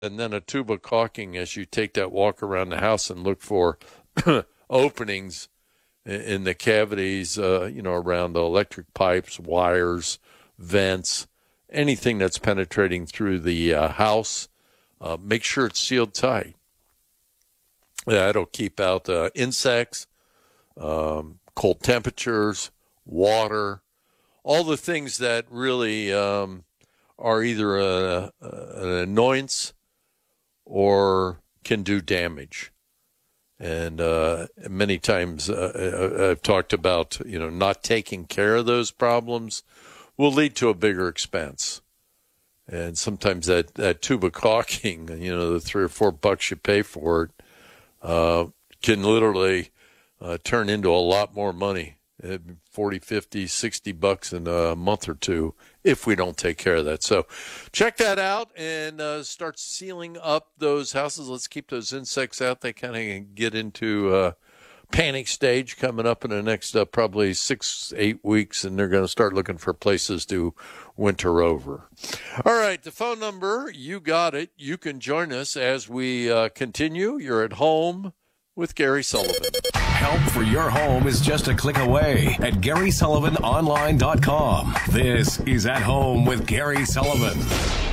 and then a tuba caulking as you take that walk around the house and look for openings in the cavities, around the electric pipes, wires, vents, anything that's penetrating through the house. Make sure it's sealed tight. That'll keep out insects, cold temperatures, water, all the things that really are either an annoyance or can do damage. And many times I've talked about, not taking care of those problems will lead to a bigger expense. And sometimes that tuba caulking, the $3 or $4 you pay for it, can literally turn into a lot more money, 40, 50, $60 in a month or two if we don't take care of that. So check that out and start sealing up those houses. Let's keep those insects out. They kind of get into panic stage coming up in the next probably 6-8 weeks, and they're going to start looking for places to winter over. All right, the phone number, you got it. You can join us as we continue. You're at home with Gary Sullivan. Help for your home is just a click away at GarySullivanOnline.com. This is At Home with Gary Sullivan.